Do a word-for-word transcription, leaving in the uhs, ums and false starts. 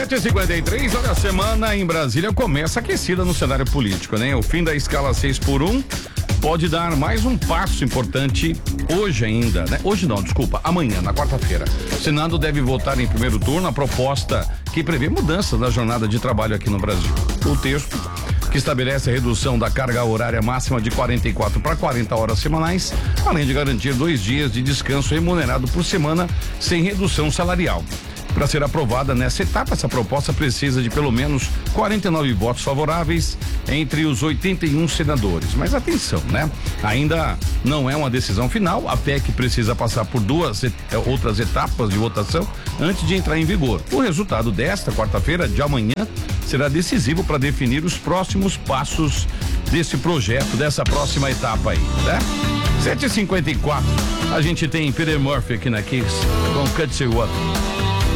sete e cinquenta e três, olha, a semana em Brasília começa aquecida no cenário político, né? O fim da escala seis por um pode dar mais um passo importante hoje ainda, né? Hoje não, desculpa, amanhã, na quarta-feira. O Senado deve votar em primeiro turno a proposta que prevê mudanças na jornada de trabalho aqui no Brasil. O texto, que estabelece a redução da carga horária máxima de quarenta e quatro para quarenta horas semanais, além de garantir dois dias de descanso remunerado por semana sem redução salarial. Para ser aprovada nessa etapa, essa proposta precisa de pelo menos quarenta e nove votos favoráveis entre os oitenta e um senadores. Mas atenção, né? Ainda não é uma decisão final. A P E C precisa passar por duas et- outras etapas de votação antes de entrar em vigor. O resultado desta quarta-feira, de amanhã, será decisivo para definir os próximos passos desse projeto, dessa próxima etapa aí, né? sete e cinquenta e quatro, a gente tem Peter Murphy aqui na Kiss com Cut What.